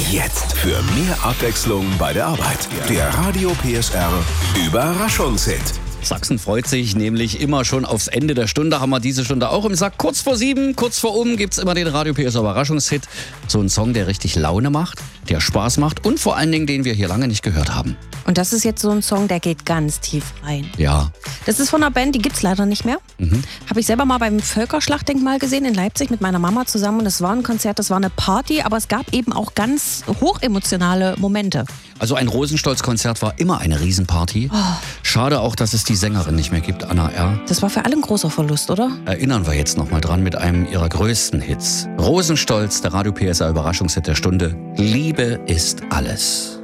Jetzt für mehr Abwechslung bei der Arbeit. Der Radio PSR Überraschungshit. Sachsen freut sich nämlich immer schon aufs Ende der Stunde. Haben wir diese Stunde auch im Sack. Kurz vor 7, kurz vor gibt's immer den Radio PSR Überraschungshit. So ein Song, der richtig Laune macht, der Spaß macht und vor allen Dingen, den wir hier lange nicht gehört haben. Und das ist jetzt so ein Song, der geht ganz tief rein. Ja. Das ist von einer Band, die gibt's leider nicht mehr. Habe ich selber mal beim Völkerschlachtdenkmal gesehen in Leipzig mit meiner Mama zusammen. Und es war ein Konzert, das war eine Party, aber es gab eben auch ganz hochemotionale Momente. Also ein Rosenstolz-Konzert war immer eine Riesenparty. Schade auch, dass es die Sängerin nicht mehr gibt, Anna R. Das war für alle ein großer Verlust, oder? Erinnern wir jetzt nochmal dran mit einem ihrer größten Hits. Rosenstolz, der Radio PSR Überraschungshit der Stunde. Liebe ist alles.